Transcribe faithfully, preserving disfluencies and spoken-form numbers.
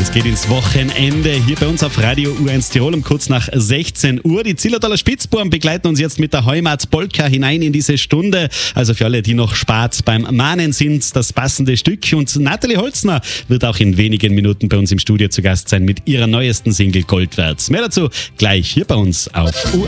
Es geht ins Wochenende hier bei uns auf Radio U eins Tirol um kurz nach sechzehn Uhr. Die Zillertaler Spitzbuben begleiten uns jetzt mit der Heimatspolka hinein in diese Stunde. Also für alle, die noch spät beim Mahnen sind, das passende Stück. Und Nathalie Holzner wird auch in wenigen Minuten bei uns im Studio zu Gast sein mit ihrer neuesten Single Goldwärts. Mehr dazu gleich hier bei uns auf U